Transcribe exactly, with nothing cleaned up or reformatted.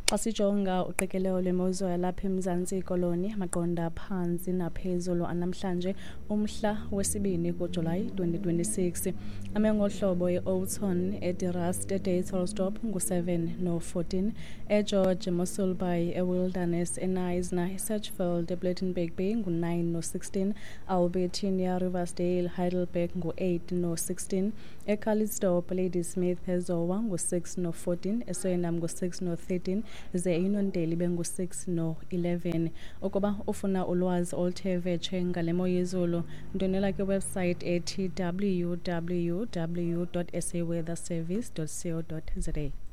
Asijonga uqikelelo lwemozulu yalapha eMzantsi Koloni maqonda phansi naphezulu anamhlanje umhla wesibini kuJulayi twenty twenty-six. Ame ngohlobo e-Oudtshoorn, eDirast, eDayton-Stop ngu-seven no fourteen, eGeorge, Mossel Bay, eWilderness, eNisna, eSatchfield, eBlettenberg Bay ngu-nine no sixteen, Albertina, Riversdale, Heidelberg ngu-eight no sixteen, eCalitzdorp, Ladysmith, eZowa ngu-six no fourteen, eSoenam ngu-six no thirteen, ze iNonteli bengu-six no eleven. Ukuba ufuna ulwazi oluthe vetshe ngale mo yezulu, ndonela kwiwebsite ethi w w w dot s a weather service dot co dot za.